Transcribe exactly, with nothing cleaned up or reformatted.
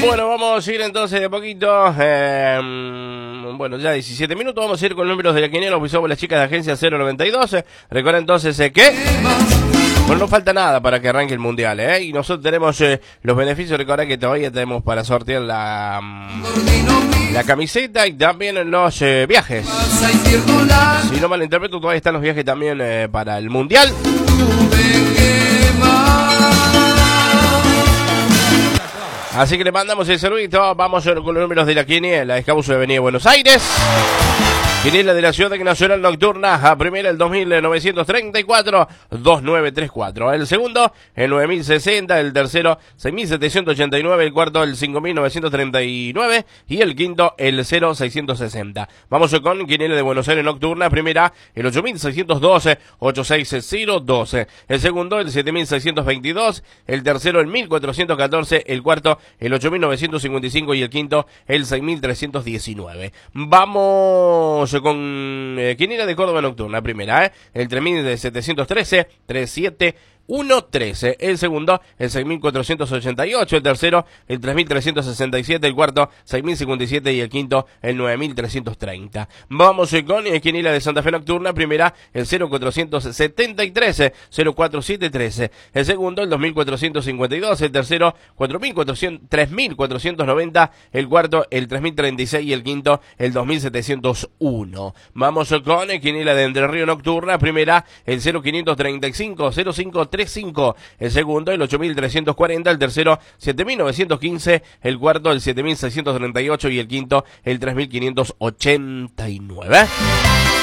Bueno, vamos a ir entonces de poquito. Eh, bueno, ya diecisiete minutos. Vamos a ir con números de la quiniela. Oficiamos las chicas de agencia cero noventa y dos. Recuerda entonces eh, que... Bueno, no falta nada para que arranque el mundial, ¿eh? Y nosotros tenemos eh, los beneficios. Recuerda que todavía tenemos para sortear la, la camiseta y también los eh, viajes. Si no malinterpreto, todavía están los viajes también eh, para el mundial. Así que le mandamos el saludito. Vamos con los números de la quiniela. Escabuz de Avenida Buenos Aires. Quiniela de la Ciudad Nacional Nocturna, a primera el dos mil novecientos treinta y cuatro, dos nueve tres cuatro. El segundo, el nueve mil sesenta, el tercero, seis mil setecientos ochenta y nueve, el cuarto, el cinco mil novecientos treinta y nueve y el quinto, el cero mil seiscientos sesenta. Vamos con Quiniela de Buenos Aires Nocturna, primera, el ocho mil seiscientos doce, ochenta y seis mil doce. El segundo, el siete mil seiscientos veintidós, el tercero, el mil cuatrocientos catorce, el cuarto, el ocho mil novecientos cincuenta y cinco y el quinto, el seis mil trescientos diecinueve. Vamos con eh, Quiniela de Córdoba Nocturna, primera, ¿eh? El tres mil setecientos trece, treinta y siete, uno trece, el segundo, el seis mil cuatrocientos ochenta y ocho, el tercero, el tres mil trescientos sesenta y siete, el cuarto, seis mil cincuenta y siete y el quinto, el nueve mil trescientos treinta. Vamos eh, con eh, Quiniela de Santa Fe Nocturna, primera, el cero cuatrocientos setenta y tres, cero cuatro siete tres, el segundo, el dos mil cuatrocientos cincuenta y dos, el tercero, cuatro mil cuatrocientos, tres mil cuatrocientos noventa, el cuarto, el tres mil treinta y seis y el quinto, el dos mil setecientos uno. Vamos eh, con eh, Quiniela de Entre Río Nocturna, primera, el cero quinientos treinta y cinco, cero cinco treinta y cinco, el segundo, el ocho mil trescientos cuarenta, el tercero, siete mil novecientos quince, el cuarto, el siete mil seiscientos treinta y ocho y el quinto, el tres mil quinientos ochenta y nueve.